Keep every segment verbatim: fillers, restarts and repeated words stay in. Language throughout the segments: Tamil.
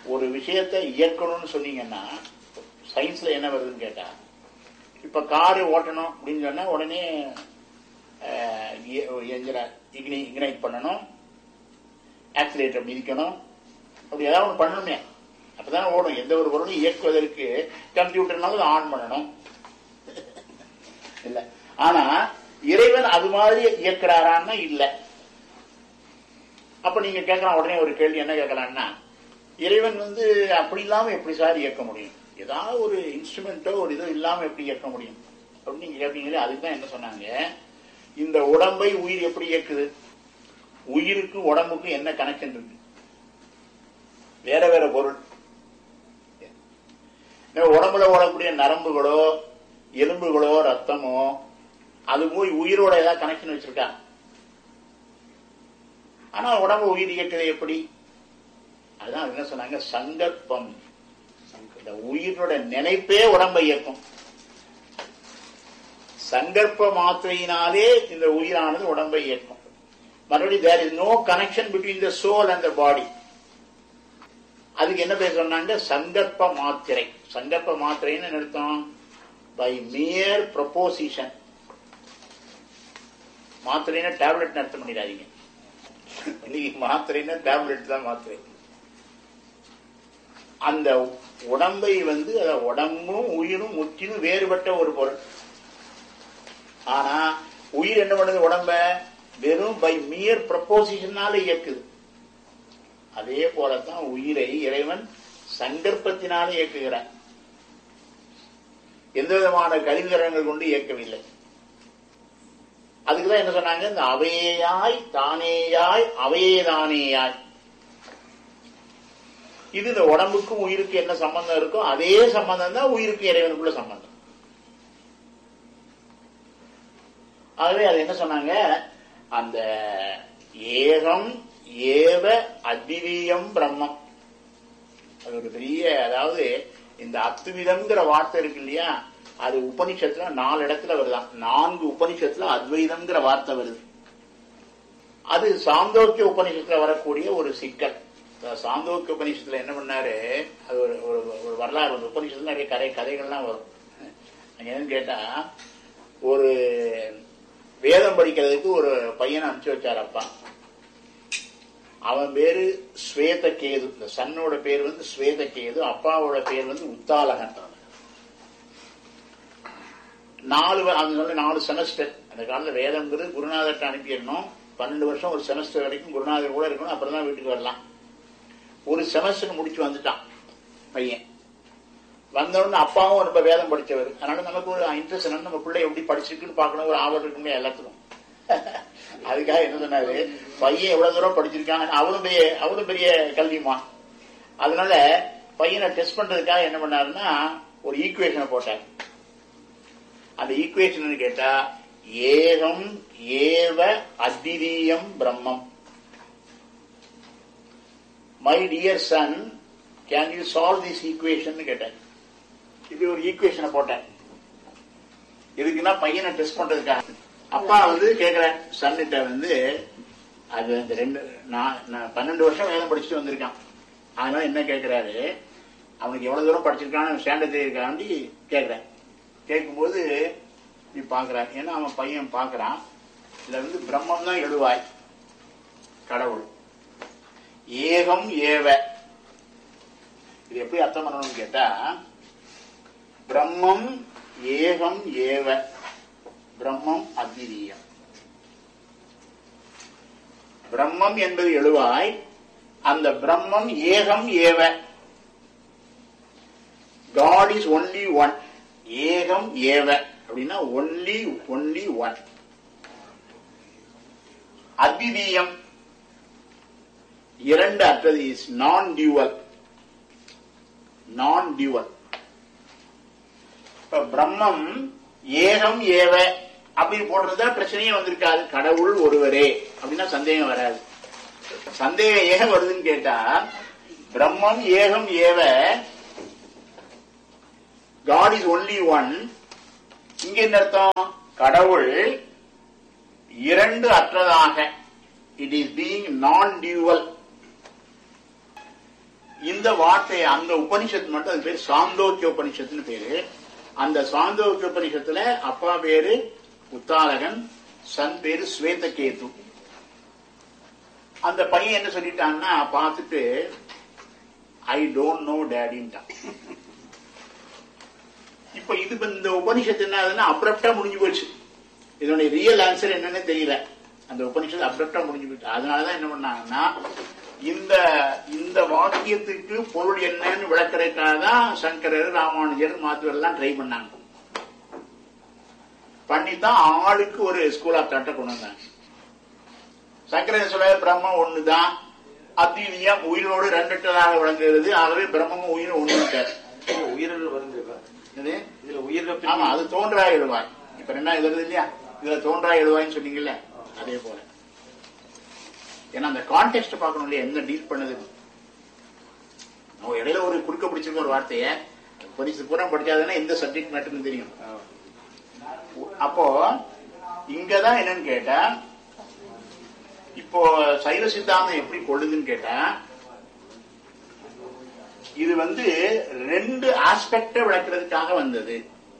ஒரு விஷயத்தை இயக்கணும்னு சொன்னீங்கன்னா சயின்ஸ்ல என்ன வருதுன்னு கேட்டா, இப்ப காரு ஓட்டணும் அப்படின்னு சொன்னா உடனே இக்னைட் பண்ணணும், ஆக்சிலேட்டர் மிதிக்கணும், அப்படி ஏதாவது ஒன்று பண்ணணுமே, அப்பதான் ஓடும். எந்த ஒரு பொருளும் இயக்குவதற்கு கம்ப்யூட்டர்னாலும் ஆன் பண்ணணும் இல்ல. ஆனா இறைவன் அது மாதிரி இயக்கிறாரான்னா இல்ல. அப்ப நீங்க கேட்கலாம் உடனே ஒரு கேள்வி என்ன கேட்கலாம்னா, இறைவன் வந்து அப்படி இல்லாம எப்படி சார் இயக்க முடியும், ஏதாவது ஒரு இன்ஸ்ட்ருமெண்டோ ஒரு இதோ இல்லாம எப்படி இயக்க முடியும் அப்படின்னு நீங்க கேட்பீங்களே. அதுதான் என்ன சொன்னாங்க, இந்த உடம்பை உயிர் எப்படி இயக்குது, உயிருக்கு உடம்புக்கு என்ன கனெக்ஷன் இருக்கு, வேற வேற பொருள். உடம்புல ஓடக்கூடிய நரம்புகளோ எலும்புகளோ ரத்தமோ அது போய் உயிரோட ஏதாவது கனெக்ஷன் வச்சிருக்கா? ஆனா உடம்பு உயிர் இயக்குது எப்படி? அதுதான் என்ன சொன்னாங்க, சங்கற்பம். இந்த உயிரோட நினைப்பே உடம்பை இயக்கும். சங்கற்ப மாத்திரையினாலே இந்த உயிரானது உடம்பை இயக்கும். மறுபடியும் there is no connection between the soul and the body. அதுக்கு என்ன பேர் சொன்னாங்க, சங்கற்ப மாத்திரை. சங்கற்ப மாத்திரைன்னு நிறுத்தம் பை மியர் ப்ரொபோசிஷன். மாத்திரைன்னா டேப்லெட் அர்த்தம் பண்ணிடாதீங்க. இன்னைக்கு மாத்திரைன்னா டேப்லெட் தான் மாத்திரை. அந்த உடம்பை வந்து உடம்பும் உயிரும் முற்றிலும் வேறுபட்ட ஒரு பொருள். ஆனா உயிர் என்ன பண்ணுது, உடம்ப வெறும் பை மியர் ப்ரொபோசிஷனால இயக்குது. அதே போலதான் உயிரை இறைவன் சங்கற்பத்தினால இயக்குகிறார். எந்த விதமான கருவிகரங்கள் கொண்டு இயக்கவில்லை. அதுக்குதான் என்ன சொன்னாங்க, இந்த அவையாய் தானேயாய் அவையேதானேயாய். இது இந்த உடம்புக்கும் உயிருக்கு என்ன சம்பந்தம் இருக்கோ அதே சம்பந்தம் தான் உயிருக்கு இறைவனுக்குள்ள சம்பந்தம். ஆகவே அது என்ன சொன்னாங்க, அந்த ஏகம் ஏவ அத்விதீயம் பிரம்மம். அது ஒரு பெரிய, அதாவது இந்த அத்விதம்ங்கிற வார்த்தை இருக்கு இல்லையா, அது உபனிஷத்துல நாலு இடத்துல வருதான். நான்கு உபனிஷத்துல அத்வைதம்ங்கிற வார்த்தை வருது. அது சாந்தோக்கிய உபனிஷத்துல வரக்கூடிய ஒரு சிக்கல். சாந்தோக்கிய உபனிஷத்துல என்ன பண்ணாரு, அது ஒரு ஒரு வரலாறு. ஒரு உபனிஷத்துல நிறைய கதை கதைகள்லாம் வரும். என்னன்னு கேட்டா, ஒரு வேதம் படிக்கிறதுக்கு ஒரு பையனை அனுப்பிச்சு வச்சார் அப்பா. அவன் பேரு ஸ்வேதகேது. இந்த சன்னோட பேர் வந்து ஸ்வேதகேது, அப்பாவோட பேர் வந்து உத்தாலகன். நாலு நாலு செமஸ்டர் அந்த காலத்துல வேதம்ங்கிறது குருநாதர்கிட்ட அனுப்பிடணும். பன்னெண்டு வருஷம் ஒரு செமஸ்டர் வரைக்கும் குருநாதர் கூட இருக்கணும், அப்புறம் தான் வீட்டுக்கு வரலாம். ஒரு செமஸ்டர் முடிச்சு வந்துட்டான் பையன். வந்தோடனே அப்பாவும் ரொம்ப வேதம் படிச்சவர். அதனால நமக்கு ஒரு இன்ட்ரெஸ்ட் என்ன, நம்ம பிள்ளை எப்படி படிச்சிருக்குன்னு பார்க்கணும், ஒரு ஆவல் இருக்குமே எல்லாத்துக்கும். அதுக்காக என்ன சொன்னாரு, பையன் எவ்வளவு தூரம் படிச்சிருக்காங்க, அவரும் பெரிய அவரும் பெரிய கல்விமா. அதனால பையனை டெஸ்ட் பண்றதுக்காக என்ன பண்ணாருன்னா ஒரு ஈக்குவேஷனை போட்டார். அந்த ஈக்குவேஷன் கேட்டா, ஏகம் ஏவ அத்விதீயம் பிரம்மம். My dear son, can you solve this equation கேட்டார். இப்படி ஒரு ஈக்குவேஷனை போட்டேன். இதுக்குன்னா பையனை டெஸ்ட் பண்றதுக்காக. அப்பா வந்து கேட்கிற சன்னிட்ட வந்து, அது அந்த ரெண்டு நான் பன்னெண்டு வருஷம் வேதம் படிச்சுட்டு வந்திருக்கான். அதனால என்ன கேட்கிறாரு, அவனுக்கு எவ்வளவு தூரம் படிச்சிருக்கான்னு ஸ்டாண்டர்ட் இருக்காண்டி கேட்கிறேன். கேட்கும்போது நீ பாக்குறான், ஏன்னா அவன் பையன் பாக்குறான், இதுல வந்து பிரம்மம் தான் எழுவாய், கடவுள். ஏகம் ஏவ, இது எப்படி அர்த்தம் பண்ணணும்னு கேட்டா, பிரம்மம் ஏகம் ஏவ, பிரம்மம் அத்விதீயம். பிரம்மம் என்பது எழுவாய், அந்த பிரம்மம் ஏகம் ஏவ. God is only one. ஏகம் ஏவ அப்படின்னா ஒன்லி ஒன்லி ஒன். அத்விதீயம் இரண்டு அற்றது, இஸ் நான் டியூவல். நான் டியூவல். இப்ப பிரம்மம் ஏகம் ஏவ அப்படி போடுறதா பிரச்சனையே வந்திருக்காது. கடவுள் ஒருவரே அப்படின்னா சந்தேகம் வராது. சந்தேகம் ஏன் வருதுன்னு கேட்டா, பிரம்மம் ஏகம் ஏவ, God is only one. இங்க என்ன அர்த்தம், கடவுள் இரண்டு அற்றதாக, இட் இஸ் பீயிங் நான் டியூவல். இந்த வார்த்தை அந்த உபனிஷத்து மட்டும் அது பேர் சாந்தோக்கிய உபனிஷத்துன்னு பேரு. அந்த சாந்தோக்கிய உபனிஷத்துல அப்பா பேரு உத்தாலகன், சன் பேரு ஸ்வேதகேது. அந்த பையன் என்ன சொல்லிட்டான்னா பார்த்துட்டு ஐ டோன்ட் நோ டேடின்ட்டான். இப்ப இது இந்த உபனிஷத்து என்ன ஆகுதுன்னா அப்ரப்டா முடிஞ்சு போச்சு. இதனுடைய ரியல் ஆன்சர் என்னன்னு தெரியல. அந்த உபனிஷத்து அப்ரப்டா முடிஞ்சு போச்சு. அதனாலதான் என்ன பண்ணாங்கன்னா இந்த இந்த வாக்கியத்துக்கு பொருள் என்னன்னு விளக்கறதுக்காக தான் சங்கரர், ராமானுஜர், மாத்துவர் எல்லாம் ட்ரை பண்ணாங்க. பண்ணித்தான் ஆளுக்கு ஒரு ஸ்கூல் ஆஃப் தாட்டை கொண்டு வந்தாங்க. சங்கரர் சொல்ல பிரம்மம் ஒண்ணுதான், அத்விதீயம் உயிரோடு ரெண்டற்றதாக விளங்குகிறது, ஆகவே பிரம்மமும் உயிரும் ஒண்ணு. உயிரில் வருங்க இதுல உயிர், ஆமா அது தோன்றா எழுவாய். இப்ப என்ன எழுதுறது இல்லையா, இதுல தோன்றா எழுவாய்ன்னு சொன்னீங்கல்ல, அதே போல. ஏன்னா அந்த கான்டெக்ட் பார்க்கணும் இல்லையா, என்ன டீல் பண்ணது. நம்ம இடையில ஒரு குறுக்க பிடிச்சிருக்க ஒரு வார்த்தைய பரிசு பூரா படிச்சாதானே எந்த சப்ஜெக்ட் மேட்டர்னு தெரியும். அப்போ இங்கதான் என்னன்னு கேட்டா, இப்போ சைவ சித்தாந்தம் எப்படி கொள்ளுதுன்னு கேட்டா, இது வந்து ரெண்டு ஆஸ்பெக்ட விளக்குறதுக்காக வந்தது.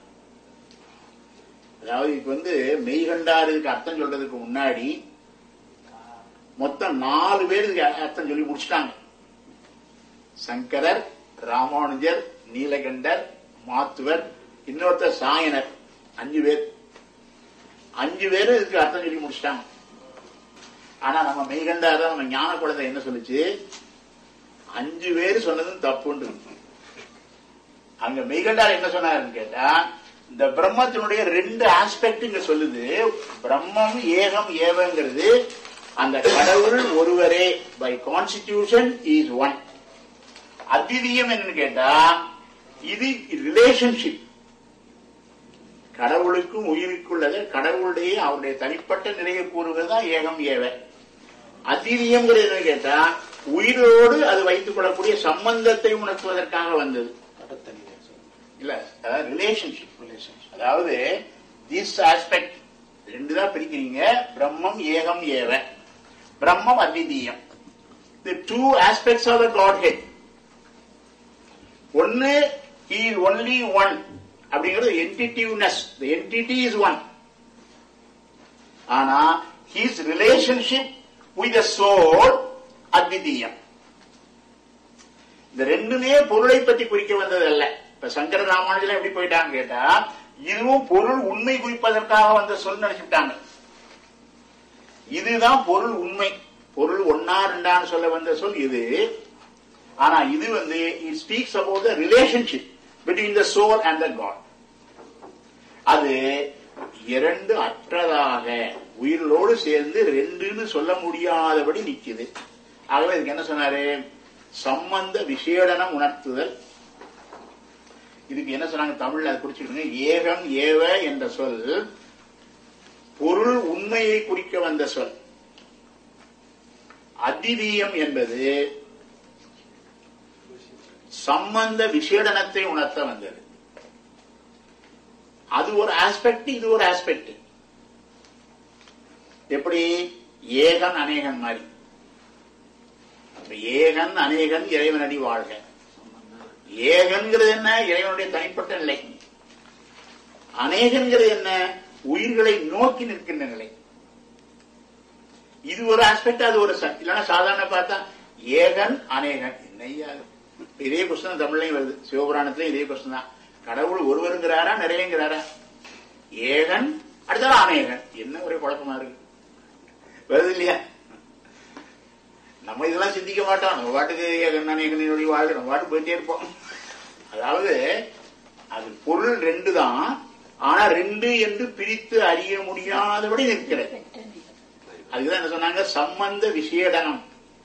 அதாவது இது வந்து மெய்கண்டாருக்கு அர்த்தம் சொல்றதுக்கு முன்னாடி மொத்தம் நாலு பேர் இதுக்கு அர்த்தம் சொல்லி முடிச்சுட்டாங்க. சங்கரர், ராமானுஜர், நீலகண்டர், மாத்துவர், இன்னொருத்தர் சாயனர், அஞ்சு பேர். அஞ்சு பேர் இதுக்கு அர்த்தம் சொல்லி முடிச்சுட்டாங்க. ஆனா நம்ம மெய்கண்டார நம்ம ஞான குழந்தை என்ன சொல்லுச்சு, அஞ்சு பேர் சொன்னதும் தப்புண்டு. அங்க மெய்கண்டார் என்ன சொன்னாருன்னு கேட்டா, இந்த பிரம்மத்தினுடைய ரெண்டு ஆஸ்பெக்ட் இங்க சொல்லுது. பிரம்மம் ஏகம் ஏவங்கிறது அந்த கடவுள் ஒருவரே, பை கான்ஸ்டிடியூஷன் இஸ் ஒன். அத்விதீயம் என்னன்னு கேட்டா, இது ரிலேஷன்ஷிப். கடவுளுக்கும் உயிருக்குள்ளது கடவுளுடைய அவருடைய தனிப்பட்ட நிலையை கூறுவதுதான் ஏகம் ஏவ. அத்விதீயம் கேட்டா உயிரோடு அது வைத்துக் கொள்ளக்கூடிய சம்பந்தத்தை உணர்த்துவதற்காக வந்தது இல்ல, அதாவது ரிலேஷன்ஷிப். அதாவது திஸ் ஆஸ்பெக்ட் ரெண்டுதான் பிரிக்கிறீங்க, பிரம்மம் ஏகம் ஏவ, பிரம்மம் அத்விதீயம். தி two aspects of the Godhead. ஒன்னு he is only one அப்படிங்கிறது என்டிட்டிவ்னஸ், the entity is one. ஆனா his relationship with the soul அத்விதீயம். இந்த ரெண்டுமே பொருளை பற்றி குறிக்க வந்தது அல்ல. இப்ப சங்கர ராமானுஜர் எப்படி போயிட்டாங்க கேட்டா, இதுவும் பொருள் உண்மை குறிப்பதற்காக வந்த சொல் நினைச்சுட்டாங்க. இதுதான் பொருள் உண்மை, பொருள் ஒன்னா ரெண்டான்னு சொல்ல வந்த சொல் இது. ஆனா இது வந்து it speaks about the relationship between the soul and the God. அது இரண்டு அற்றதாக உயிரோடு சேர்ந்து ரெண்டுன்னு சொல்ல முடியாதபடி நிக்குது. ஆகவே இதுக்கு என்ன சொன்னாரு, சம்பந்த விசேடனம் உணர்த்துதல். இதுக்கு என்ன சொன்னாங்க தமிழ்ல, அதை குறிச்சுக்கோங்க. ஏகம் ஏவ என்ற சொல் பொருள் உண்மையை குறிக்க வந்த சொல். அத்விதீயம் என்பது சம்பந்த விசேடனத்தை உணர்த்த வந்தது. அது ஒரு ஆஸ்பெக்ட், இது ஒரு ஆஸ்பெக்ட். எப்படி ஏகன் அநேகன் மாதிரி. ஏகன் அநேகன் இறைவனடி வாழ்க. ஏகன்கிறது என்ன, இறைவனுடைய தனிப்பட்ட நிலை. அநேகன்கிறது என்ன, உயிர்களை நோக்கி நிற்கின்ற நிலை. இது ஒரு ஆஸ்பெக்ட், அது ஒரு இல்லைன்னா சாதாரண பார்த்தா ஏகன் அநேகன் என்னையா. இதே கொஸ்டின் தமிழ்லையும் வருது, சிவபுராணத்திலையும் இதே கொஸ்டின் தான். கடவுள் ஒருவருங்கிறாரா நிறையங்கிறாரா? ஏகன் அடுத்தாலும் அநேகன். என்ன ஒரே குழப்பமா இருக்கு, வருது இல்லையா? நம்ம இதெல்லாம் சிந்திக்க மாட்டோம், நம்ம பாட்டுக்கு ஏகன் அநேகனுடைய வாழ்க்கை நம்ம பாட்டு போயிட்டே இருப்போம். அதாவது அது பொருள் ரெண்டு தான், ஆனா ரெண்டு என்று பிரித்து அறிய முடியாதபடி நிற்கிறது. அதுக்குதான் என்ன சொன்னாங்க, சம்பந்த விசேடனம்.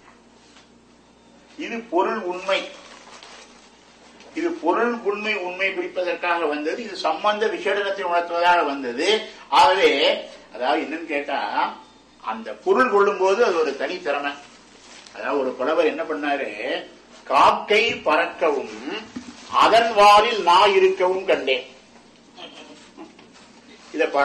இது பொருள் உண்மை, இது பொருள் உண்மை உண்மை குறிப்பதற்காக வந்தது. இது சம்பந்த விசேடனத்தை உணர்த்துவதாக வந்தது. ஆகவே அதாவது என்னன்னு கேட்டா, அந்த பொருள் கொள்ளும் போது அது ஒரு தனி திறமை. அதாவது ஒரு புலவர் என்ன பண்ணாரு, காக்கை பறக்கவும் அதன் வாலில் நான் இருக்கவும் கண்டேன். இத